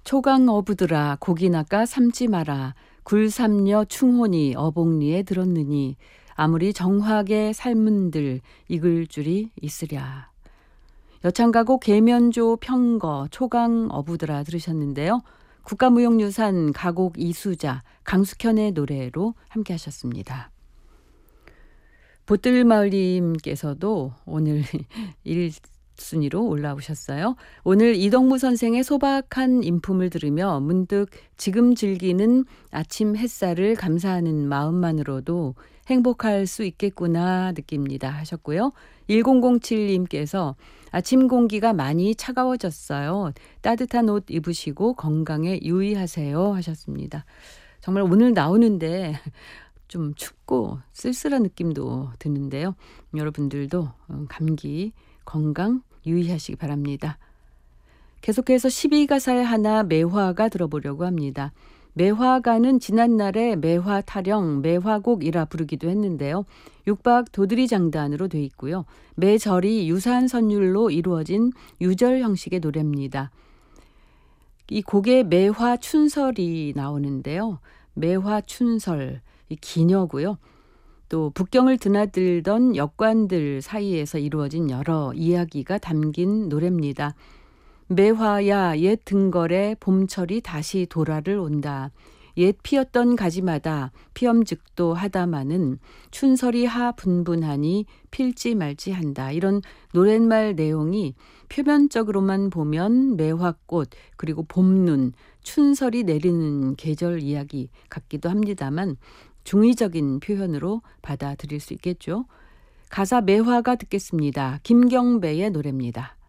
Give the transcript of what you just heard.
초강 어부들아 고기 낚아 삼지 마라. 굴삼려 충혼이 어복리에 들었느니 아무리 정확에 삶은들 익을 줄이 있으랴. 여창가곡 계면조 평거 초강 어부들아 들으셨는데요. 국가무형유산 가곡 이수자 강숙현의 노래로 함께 하셨습니다. 보뜰마을님께서도 오늘 1순위로 올라오셨어요. 오늘 이덕무 선생의 소박한 인품을 들으며 문득 지금 즐기는 아침 햇살을 감사하는 마음만으로도 행복할 수 있겠구나 느낍니다 하셨고요. 1007님께서 아침 공기가 많이 차가워졌어요. 따뜻한 옷 입으시고 건강에 유의하세요 하셨습니다. 정말 오늘 나오는데 좀 춥고 쓸쓸한 느낌도 드는데요. 여러분들도 감기, 건강 유의하시기 바랍니다. 계속해서 12가사의 하나 매화가 들어보려고 합니다. 매화가는 지난날에 매화타령, 매화곡이라 부르기도 했는데요. 육박 도드리 장단으로 돼 있고요. 매절이 유사한 선율로 이루어진 유절 형식의 노래입니다. 이 곡에 매화춘설이 나오는데요. 매화춘설, 기녀고요. 또 북경을 드나들던 역관들 사이에서 이루어진 여러 이야기가 담긴 노래입니다. 매화야 옛 등걸에 봄철이 다시 돌아를 온다. 옛 피었던 가지마다 피엄즉도 하다마는 춘설이 하 분분하니 필지 말지 한다. 이런 노랫말 내용이 표면적으로만 보면 매화꽃 그리고 봄눈, 춘설이 내리는 계절 이야기 같기도 합니다만 중의적인 표현으로 받아들일 수 있겠죠. 가사 매화가 듣겠습니다. 김경배의 노래입니다.